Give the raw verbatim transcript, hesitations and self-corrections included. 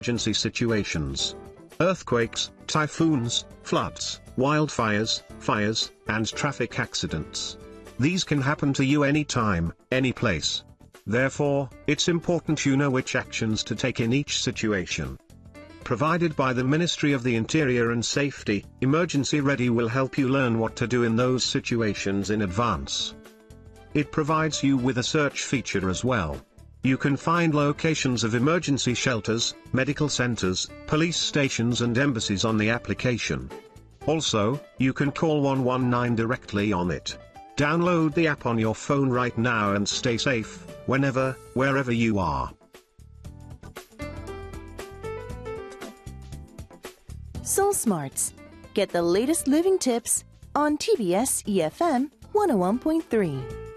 emergency situations. Earthquakes, typhoons, floods, wildfires, fires, and traffic accidents. These can happen to you anytime, any place. Therefore, it's important you know which actions to take in each situation. Provided by the Ministry of the Interior and Safety, Emergency Ready will help you learn what to do in those situations in advance. It provides you with a search feature as well. You can find locations of emergency shelters, medical centers, police stations and embassies on the application. Also, you can call one one nine directly on it. Download the app on your phone right now and stay safe, whenever, wherever you are. Soul Smarts. Get the latest living tips on T B S E F M one oh one point three.